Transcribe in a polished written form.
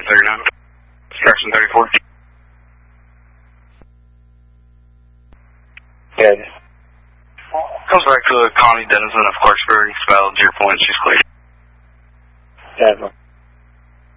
39. Extraction 34. Good. Comes back to Connie Denizen of Clarksburg, valid 0 point, she's clear. Deadly.